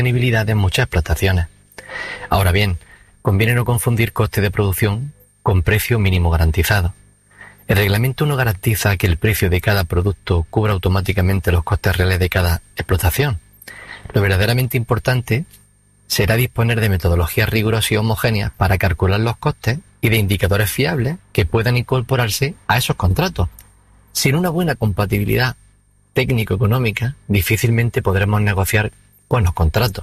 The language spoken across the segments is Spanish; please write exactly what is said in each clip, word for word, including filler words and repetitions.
sostenibilidad de muchas explotaciones. Ahora bien, conviene no confundir coste de producción con precio mínimo garantizado. El reglamento no garantiza que el precio de cada producto cubra automáticamente los costes reales de cada explotación. Lo verdaderamente importante será disponer de metodologías rigurosas y homogéneas para calcular los costes y de indicadores fiables que puedan incorporarse a esos contratos. Sin una buena compatibilidad técnico-económica, difícilmente podremos negociar buenos contratos.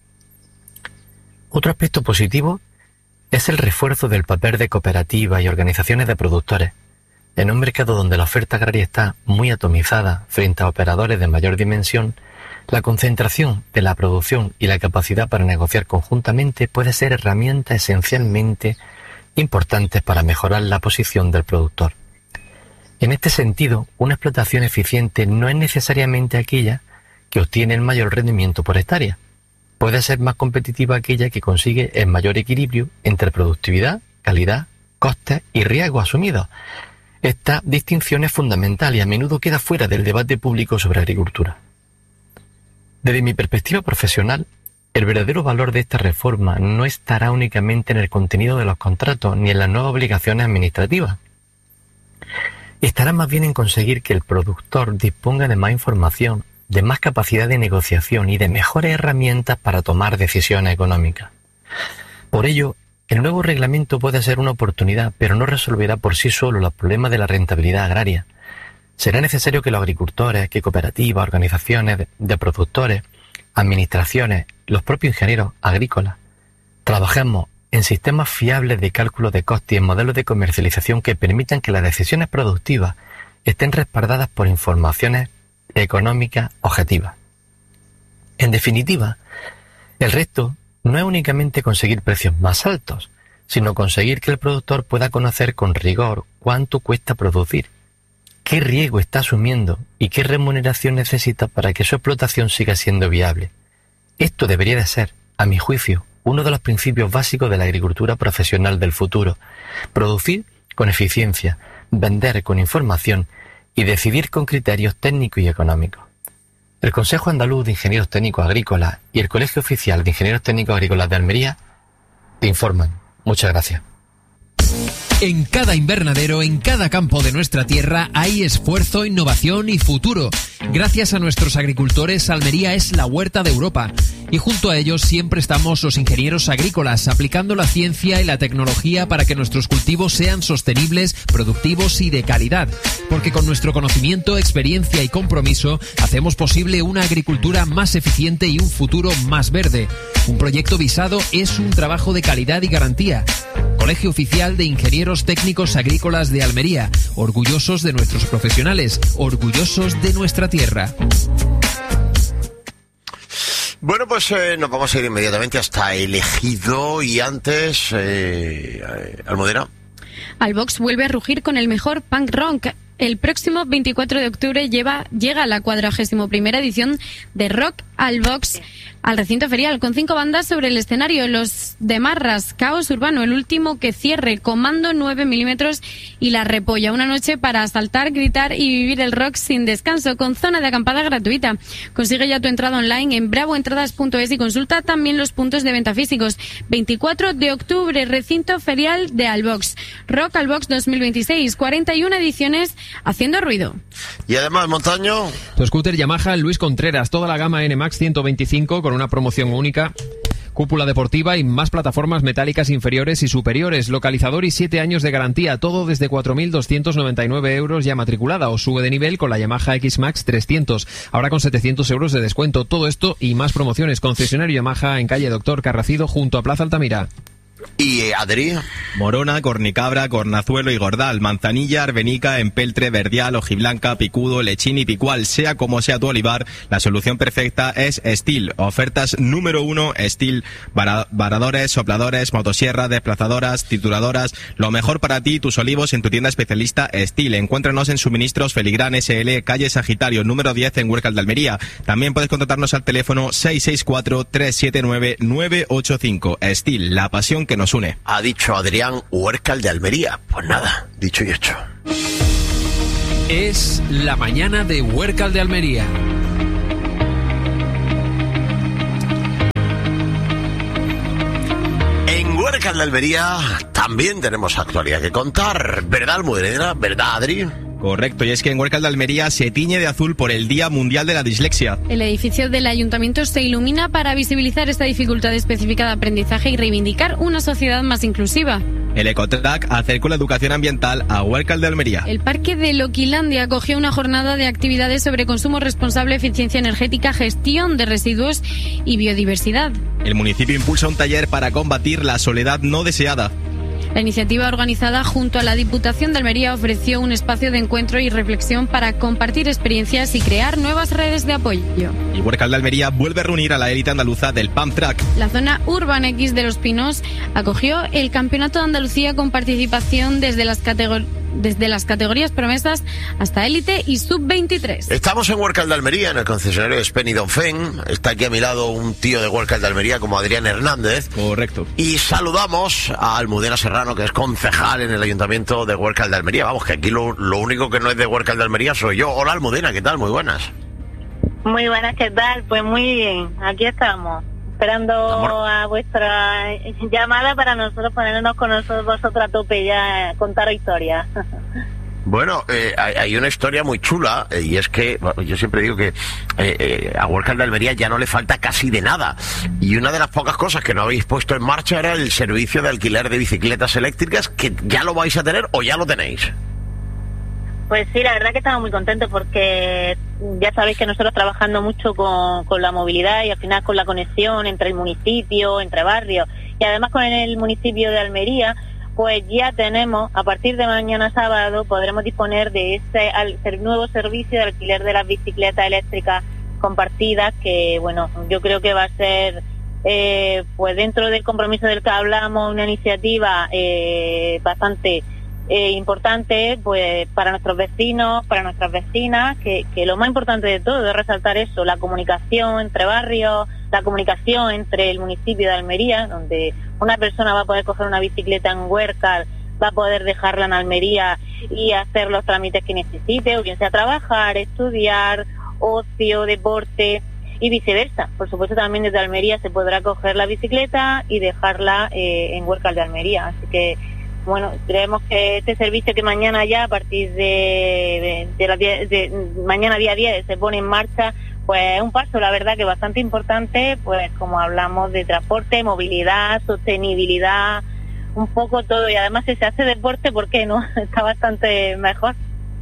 Otro aspecto positivo es el refuerzo del papel de cooperativas y organizaciones de productores. En un mercado donde la oferta agraria está muy atomizada frente a operadores de mayor dimensión, la concentración de la producción y la capacidad para negociar conjuntamente puede ser herramientas esencialmente importantes para mejorar la posición del productor. En este sentido, una explotación eficiente no es necesariamente aquella que obtiene el mayor rendimiento por hectárea. Puede ser más competitiva aquella que consigue el mayor equilibrio entre productividad, calidad, costes y riesgos asumidos. Esta distinción es fundamental y a menudo queda fuera del debate público sobre agricultura. Desde mi perspectiva profesional, el verdadero valor de esta reforma no estará únicamente en el contenido de los contratos ni en las nuevas obligaciones administrativas. Estará más bien en conseguir que el productor disponga de más información, de más capacidad de negociación y de mejores herramientas para tomar decisiones económicas. Por ello, el nuevo reglamento puede ser una oportunidad, pero no resolverá por sí solo los problemas de la rentabilidad agraria. Será necesario que los agricultores, que cooperativas, organizaciones de, de productores, administraciones, los propios ingenieros agrícolas, trabajemos en sistemas fiables de cálculo de costes y en modelos de comercialización que permitan que las decisiones productivas estén respaldadas por informaciones económicas objetivas. En definitiva, el reto no es únicamente conseguir precios más altos, sino conseguir que el productor pueda conocer con rigor cuánto cuesta producir, qué riesgo está asumiendo y qué remuneración necesita para que su explotación siga siendo viable. Esto debería de ser, a mi juicio, uno de los principios básicos de la agricultura profesional del futuro: producir con eficiencia, vender con información y decidir con criterios técnicos y económicos. El Consejo Andaluz de Ingenieros Técnicos Agrícolas y el Colegio Oficial de Ingenieros Técnicos Agrícolas de Almería te informan. Muchas gracias. En cada invernadero, en cada campo de nuestra tierra hay esfuerzo, innovación y futuro. Gracias a nuestros agricultores, Almería es la huerta de Europa. Y junto a ellos siempre estamos los ingenieros agrícolas, aplicando la ciencia y la tecnología para que nuestros cultivos sean sostenibles, productivos y de calidad. Porque con nuestro conocimiento, experiencia y compromiso, hacemos posible una agricultura más eficiente y un futuro más verde. Un proyecto visado es un trabajo de calidad y garantía. Colegio Oficial de Ingenieros Técnicos Agrícolas de Almería, orgullosos de nuestros profesionales, orgullosos de nuestra tierra. Bueno, pues eh, nos vamos a ir inmediatamente hasta el Ejido y antes, eh, eh, Almudena. Alvox vuelve a rugir con el mejor punk rock. El próximo veinticuatro de octubre lleva, llega la cuadragésima primera edición de Rock Alvox al recinto ferial, con cinco bandas sobre el escenario: Los de Marras, Caos Urbano, El Último que Cierre, Comando nueve milímetros y La Repolla. Una noche para saltar, gritar y vivir el rock sin descanso, con zona de acampada gratuita. Consigue ya tu entrada online en bravo entradas punto es y consulta también los puntos de venta físicos. veinticuatro de octubre, recinto ferial de Alvox. Rock Alvox dos mil veintiséis, cuarenta y una ediciones haciendo ruido. Y además, Montaño, tu scooter Yamaha Luis Contreras, toda la gama N Max ciento veinticinco con una promoción única, cúpula deportiva y más plataformas metálicas inferiores y superiores, localizador y siete años de garantía, todo desde cuatro mil doscientos noventa y nueve euros ya matriculada, o sube de nivel con la Yamaha X Max trescientos, ahora con setecientos euros de descuento. Todo esto y más promociones. Concesionario Yamaha en calle Doctor Carracido junto a Plaza Altamira. ¿Y eh, Adri? Morona, Cornicabra, Cornazuelo y Gordal, Manzanilla, Arbenica, Empeltre, Verdial, Ojiblanca, Picudo, Lechín y Picual. Sea como sea tu olivar, la solución perfecta es Steel. Ofertas número uno, Steel. Varadores, sopladores, motosierras, desplazadoras, trituradoras. Lo mejor para ti y tus olivos en tu tienda especialista Steel. Encuéntranos en Suministros Feligrán S L, calle Sagitario, número diez en Huércal de Almería. También puedes contactarnos al teléfono seis seis cuatro, tres siete nueve, nueve ocho cinco. Steel, la pasión que nos une. Ha dicho Adrián, Huércal de Almería. Pues nada, dicho y hecho. Es la mañana de Huércal de Almería. Huércal de Almería también tenemos actualidad que contar, ¿verdad, Almudena? ¿Verdad, Adri? Correcto, y es que en Huércal de Almería se tiñe de azul por el Día Mundial de la Dislexia. El edificio del ayuntamiento se ilumina para visibilizar esta dificultad específica de aprendizaje y reivindicar una sociedad más inclusiva. El Ecotrack acercó la educación ambiental a Huércal de Almería. El Parque de Loquilandia acogió una jornada de actividades sobre consumo responsable, eficiencia energética, gestión de residuos y biodiversidad. El municipio impulsa un taller para combatir la soledad no deseada. La iniciativa organizada junto a la Diputación de Almería ofreció un espacio de encuentro y reflexión para compartir experiencias y crear nuevas redes de apoyo. Y Huércal de Almería vuelve a reunir a la élite andaluza del Pump Track. La zona Urban X de Los Pinos acogió el Campeonato de Andalucía con participación desde las categorías desde las categorías promesas hasta élite y sub veintitrés. Estamos en Huércal de Almería, en el concesionario de Spen y Donfen. Está aquí a mi lado un tío de Huércal de Almería como Adrián Hernández. Correcto. Y saludamos a Almudena Serrano, que es concejal en el Ayuntamiento de Huércal de Almería. Vamos, que aquí lo, lo único que no es de Huércal de Almería soy yo. Hola, Almudena, ¿qué tal? Muy buenas. Muy buenas, ¿qué tal? Pues muy bien, aquí estamos. Esperando Amor. a vuestra llamada para nosotros ponernos con nosotros, vosotros a tope ya, contaros historias. Bueno, eh, hay, hay una historia muy chula, eh, y es que bueno, yo siempre digo que eh, eh, a Huércal de Almería ya no le falta casi de nada. Y una de las pocas cosas que no habéis puesto en marcha era el servicio de alquiler de bicicletas eléctricas, que ya lo vais a tener o ya lo tenéis. Pues sí, la verdad que estamos muy contentos porque ya sabéis que nosotros trabajando mucho con, con la movilidad y al final con la conexión entre el municipio, entre barrios y además con el municipio de Almería, pues ya tenemos, a partir de mañana sábado, podremos disponer de ese al, nuevo servicio de alquiler de las bicicletas eléctricas compartidas, que bueno, yo creo que va a ser, eh, pues dentro del compromiso del que hablamos, una iniciativa eh, bastante Eh, importante pues para nuestros vecinos, para nuestras vecinas, que, que lo más importante de todo es resaltar eso, la comunicación entre barrios, la comunicación entre el municipio de Almería, donde una persona va a poder coger una bicicleta en Huércal, va a poder dejarla en Almería y hacer los trámites que necesite, o bien sea trabajar, estudiar, ocio, deporte y viceversa. Por supuesto también desde Almería se podrá coger la bicicleta y dejarla eh, en Huércal de Almería, así que bueno, creemos que este servicio que mañana ya, a partir de, de, de, la, de mañana día diez, se pone en marcha, pues es un paso, la verdad, que bastante importante, pues como hablamos de transporte, movilidad, sostenibilidad, un poco todo, y además si se hace deporte, ¿por qué no? Está bastante mejor.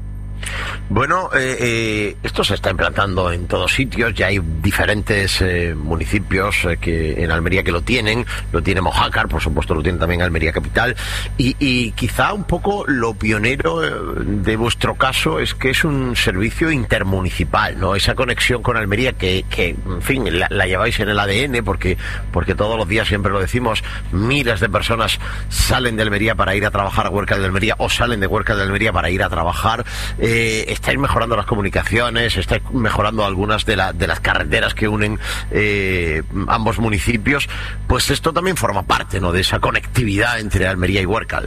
Bueno, eh, eh, esto se está implantando en todos sitios, ya hay diferentes eh, municipios eh, que en Almería que lo tienen, lo tiene Mojácar, por supuesto lo tiene también Almería Capital, y, y quizá un poco lo pionero eh, de vuestro caso es que es un servicio intermunicipal, ¿no? Esa conexión con Almería que, que en fin, la, la lleváis en el A D N, porque, porque todos los días siempre lo decimos, miles de personas salen de Almería para ir a trabajar a Huércal de Almería, o salen de Huércal de Almería para ir a trabajar. Eh, estáis mejorando las comunicaciones, estáis mejorando algunas de, la, de las carreteras que unen eh, ambos municipios, pues esto también forma parte, ¿no?, de esa conectividad entre Almería y Huércal.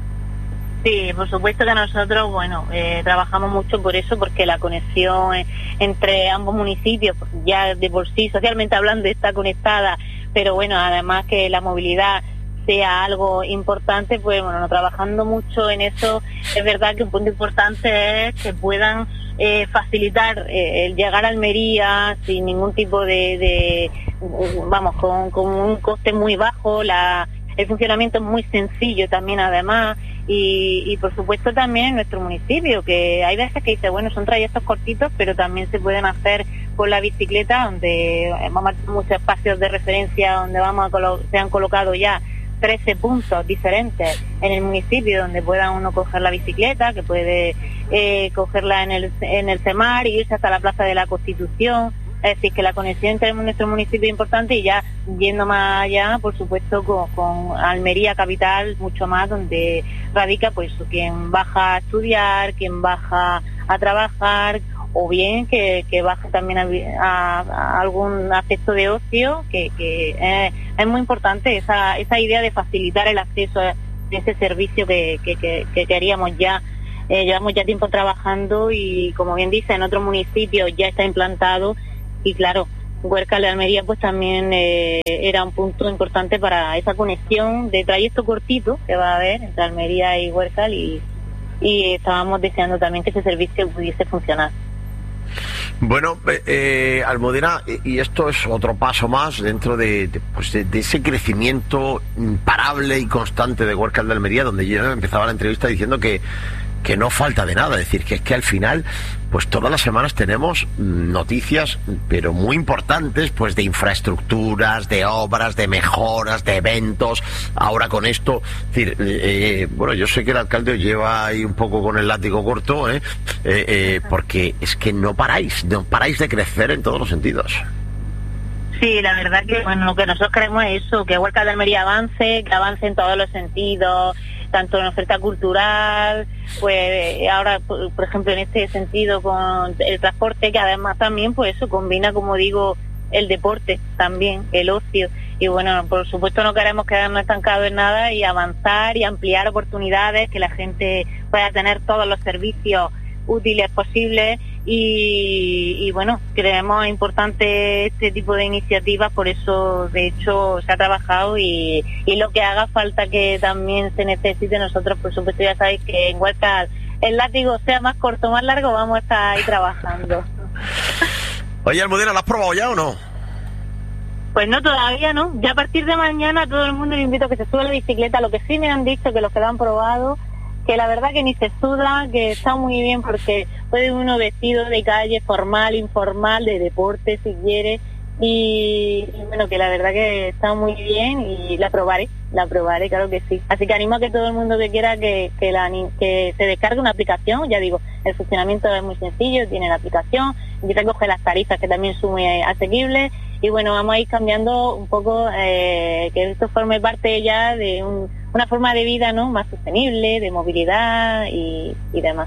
Sí, por supuesto que nosotros, bueno, eh, trabajamos mucho por eso, porque la conexión eh, entre ambos municipios, ya de por sí, socialmente hablando, está conectada, pero bueno, además que la movilidad sea algo importante, pues bueno, trabajando mucho en eso. Es verdad que un punto importante es que puedan eh, facilitar eh, el llegar a Almería sin ningún tipo de, de vamos, con, con un coste muy bajo, la, el funcionamiento es muy sencillo también además, y, y por supuesto también en nuestro municipio, que hay veces que dice, bueno, son trayectos cortitos, pero también se pueden hacer con la bicicleta, donde vamos a tener muchos espacios de referencia, donde vamos a colo- se han colocado ya trece puntos diferentes en el municipio donde pueda uno coger la bicicleta, que puede eh, cogerla en el en el CEMAR y irse hasta la Plaza de la Constitución. Es decir, que la conexión entre nuestro municipio es importante, y ya yendo más allá, por supuesto, con, con Almería Capital, mucho más, donde radica pues quien baja a estudiar, quien baja a trabajar, o bien que, que baje también a, a, a algún aspecto de ocio, que, que eh, es muy importante esa, esa idea de facilitar el acceso a ese servicio que, que, que, que queríamos ya. Eh, llevamos ya tiempo trabajando y, como bien dice, en otros municipios ya está implantado, y claro, Huércal de Almería pues también eh, era un punto importante para esa conexión de trayecto cortito que va a haber entre Almería y Huércal, y, y estábamos deseando también que ese servicio pudiese funcionar. Bueno, eh, Almudena, y esto es otro paso más dentro de, de, pues de, de ese crecimiento imparable y constante de Huércal de Almería, donde yo empezaba la entrevista diciendo que que no falta de nada, es decir, que es que al final, pues todas las semanas tenemos noticias, pero muy importantes, pues de infraestructuras, de obras, de mejoras, de eventos, ahora con esto, es decir, eh, bueno, yo sé que el alcalde os lleva ahí un poco con el látigo corto, ¿eh? Eh, eh, porque es que no paráis, no paráis de crecer en todos los sentidos. Sí, la verdad que bueno, lo que nosotros queremos es eso, que Huércal de Almería avance, que avance en todos los sentidos, tanto en oferta cultural, pues ahora, por, por ejemplo, en este sentido con el transporte, que además también, pues eso combina, como digo, el deporte también, el ocio. Y bueno, por supuesto no queremos quedarnos estancados en nada y avanzar y ampliar oportunidades, que la gente pueda tener todos los servicios útiles posibles. Y, y bueno, creemos importante este tipo de iniciativas, por eso de hecho se ha trabajado, y, y lo que haga falta que también se necesite, nosotros por supuesto ya sabéis que en Huércal el látigo sea más corto o más largo, vamos a estar ahí trabajando. Oye, Almudena, ¿lo has probado ya o no? Pues no, todavía no, ya a partir de mañana todo el mundo le invito a que se suba a la bicicleta. Lo que sí me han dicho, que los que lo han probado, que la verdad que ni se suda, que está muy bien, porque puede uno vestido de calle, formal, informal, de deporte si quiere, y, y bueno, que la verdad que está muy bien, y la probaré, la probaré, claro que sí. Así que animo a que todo el mundo que quiera que, que, la, que se descargue una aplicación. Ya digo, el funcionamiento es muy sencillo, tiene la aplicación y recoge las tarifas, que también son muy asequibles, y bueno, vamos a ir cambiando un poco, eh, que esto forme parte ya de un, una forma de vida, ¿no?, más sostenible, de movilidad y, y demás.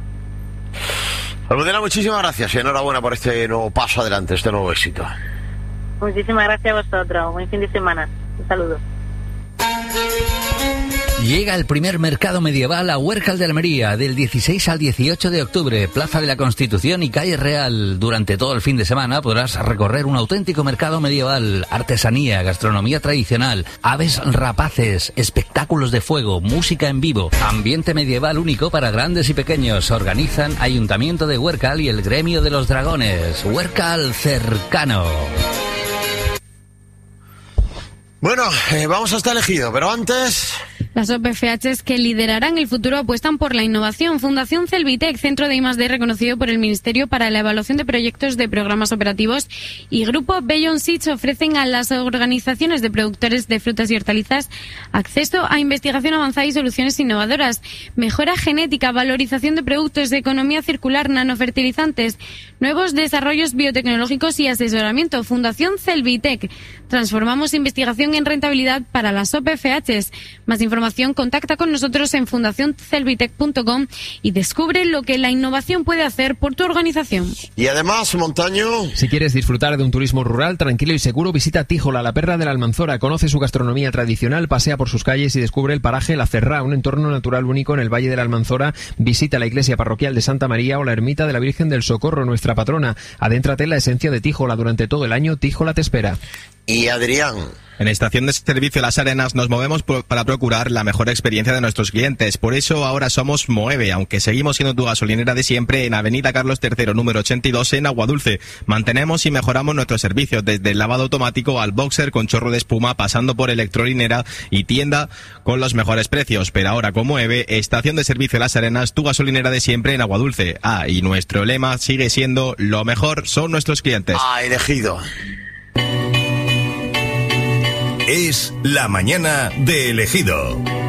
Almudena, muchísimas gracias y enhorabuena por este nuevo paso adelante, este nuevo éxito. Muchísimas gracias a vosotros, buen fin de semana, un saludo. Llega el primer mercado medieval a Huércal de Almería, del dieciséis al dieciocho de octubre, Plaza de la Constitución y Calle Real. Durante todo el fin de semana podrás recorrer un auténtico mercado medieval, artesanía, gastronomía tradicional, aves rapaces, espectáculos de fuego, música en vivo, ambiente medieval único para grandes y pequeños. Organizan Ayuntamiento de Huércal y el Gremio de los Dragones. Huércal cercano. Bueno, eh, vamos hasta Elegido, pero antes... Las O P F Hs que liderarán el futuro apuestan por la innovación. Fundación Celvitec, centro de I más D reconocido por el Ministerio para la evaluación de proyectos de programas operativos, y Grupo Beyond Seeds ofrecen a las organizaciones de productores de frutas y hortalizas acceso a investigación avanzada y soluciones innovadoras, mejora genética, valorización de productos de economía circular, nanofertilizantes, nuevos desarrollos biotecnológicos y asesoramiento. Fundación Celvitec. Transformamos investigación en rentabilidad para las O P F Hs. Más información, contacta con nosotros en fundación celvitec punto com y descubre lo que la innovación puede hacer por tu organización. Y además, Montaño... Si quieres disfrutar de un turismo rural tranquilo y seguro, visita Tíjola, la perla de la Almanzora. Conoce su gastronomía tradicional, pasea por sus calles y descubre el paraje La Cerrá, un entorno natural único en el Valle de la Almanzora. Visita la iglesia parroquial de Santa María o la ermita de la Virgen del Socorro, nuestra patrona. Adéntrate en la esencia de Tíjola. Durante todo el año, Tíjola te espera. Y Adrián... En Estación de Servicio Las Arenas nos movemos por, para procurar la mejor experiencia de nuestros clientes. Por eso ahora somos Moeve, aunque seguimos siendo tu gasolinera de siempre, en Avenida Carlos tercero, número ochenta y dos, en Aguadulce. Mantenemos y mejoramos nuestros servicios, desde el lavado automático al boxer con chorro de espuma, pasando por electrolinera y tienda con los mejores precios. Pero ahora con Moeve, Estación de Servicio Las Arenas, tu gasolinera de siempre en Aguadulce. Ah, y nuestro lema sigue siendo: lo mejor son nuestros clientes. Ah, Elegido. Es la mañana de Elegido.